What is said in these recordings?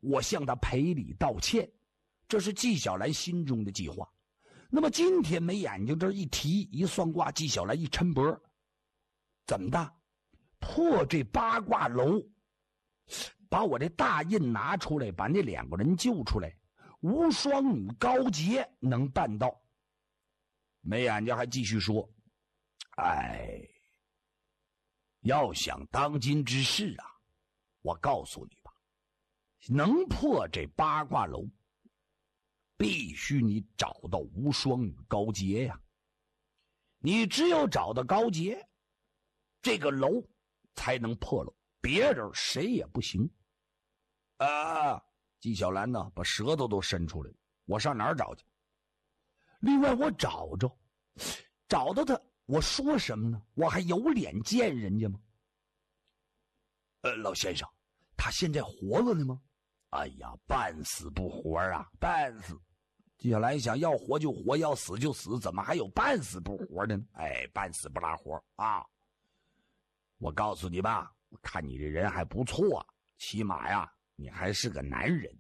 我向他赔礼道歉。这是纪晓岚心中的计划。那么今天没眼睛这一提一算卦，纪晓岚一抻脖，怎么的？破这八卦楼，把我这大印拿出来，把那2个人救出来，无双女高洁能办到。没眼睛还继续说，要想当今之事啊，我告诉你吧，能破这八卦楼，必须你找到无双女高洁呀。你只有找到高洁，这个楼才能破了，别人谁也不行。纪晓岚呢，把舌头都伸出来了，我上哪儿找去？另外我找到他，我说什么呢？我还有脸见人家吗？老先生，他现在活着呢吗？哎呀，半死不活啊，半死。纪晓岚想，要活就活，要死就死，怎么还有半死不活的呢？半死不拉活啊！我告诉你吧，我看你这人还不错，起码呀，你还是个男人。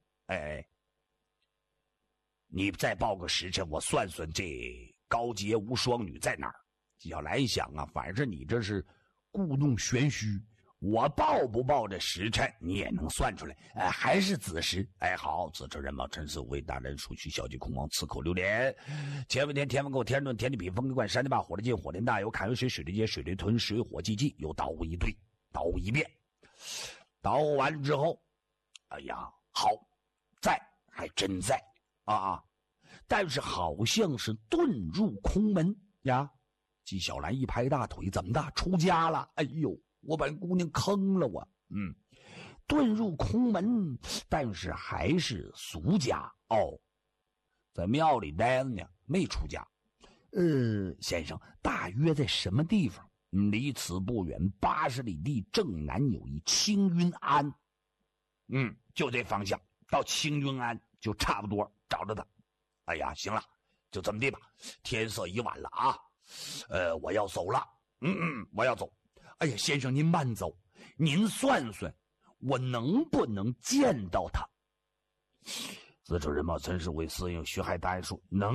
你再报个时辰，我算算这高洁无双女在哪儿。纪晓岚一想啊，反正你这是故弄玄虚，我报不报这时辰你也能算出来。还是子时。好，子辰人卯辰巳午未大人属戌小吉空亡此口流年。前文天天文够天论天地比风地贯山地坝火地进火电大有坎为水水地接水地屯水火既济有道物一对道物一变。捣鼓完之后，好，在还真在但是好像是遁入空门呀。纪晓岚一拍大腿，怎么的？出家了？我把姑娘坑了我。遁入空门，但是还是俗家在庙里待着呢，没出家。先生，大约在什么地方？离此不远80里地正南有一青云庵。就这方向，到青云庵就差不多找着他。行了，就这么地吧，天色已晚了啊。我要走了。我要走。先生您慢走，您算算我能不能见到他？子丑寅卯辰巳午未巳酉戌亥大安数能。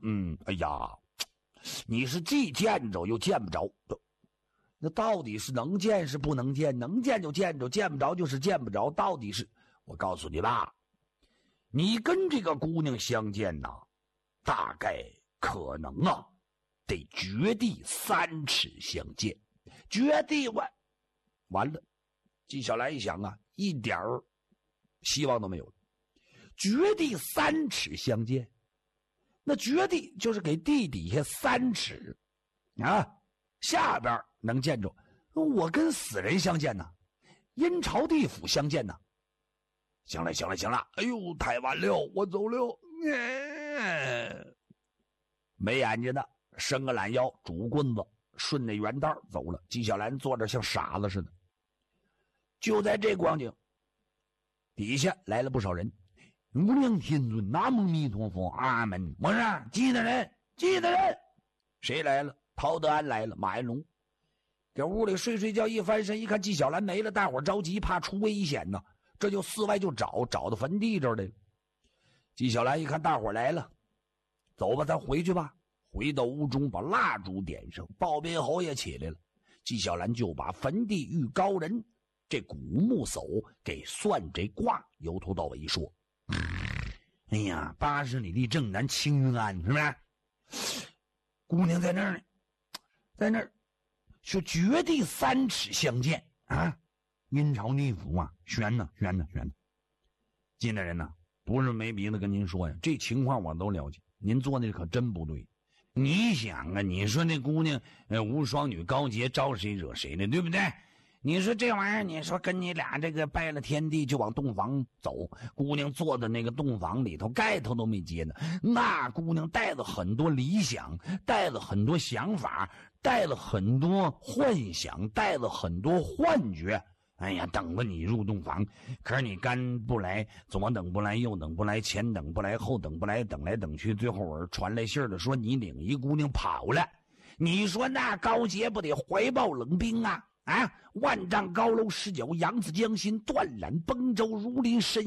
你是既见着又见不着，那到底是能见是不能见？能见就见着，见不着就是见不着，到底是？我告诉你吧，你跟这个姑娘相见大概可能得绝地3尺相见。绝地完了。纪晓岚一想一点希望都没有了。绝地3尺相见，那绝地就是给地底下3尺下边能见着。我跟死人相见呢，阴曹地府相见呢。行了，太晚了，我走了。没眼睛的伸个懒腰，拄棍子顺着原道走了。纪晓岚坐着像傻子似的。就在这光景，底下来了不少人。无量天尊，南无弥陀佛，阿门。我说记得人。谁来了？陶德安来了，马彦龙给屋里睡觉，一翻身一看纪晓岚没了，大伙着急，怕出危险呢，这就四外就找到坟地这儿来了。纪晓岚一看大伙来了，走吧，咱回去吧。回到屋中，把蜡烛点上，鲍宾侯也起来了。纪晓岚就把坟地遇高人这古木叟给算这卦，由头到尾一说。80里地正南青云庵，是不是？姑娘在那儿呢，在那儿说绝地3尺相见阴曹地府悬呢。进来人不是没鼻子跟您说呀，这情况我都了解，您做的可真不对。你想你说那姑娘无双女高洁招谁惹谁呢，对不对？你说这玩意儿，你说跟你俩这个拜了天地就往洞房走，姑娘坐的那个洞房里头盖头都没揭呢，那姑娘带了很多理想，带了很多想法，带了很多幻想，带了很多幻觉。等着你入洞房，可是你干不来，左等不来，右等不来，前等不来，后等不来，等来等去，最后我传来信的说你领一姑娘跑了。你说那高洁不得怀抱冷冰万丈高楼失脚，扬子江心，断缆崩舟，如临深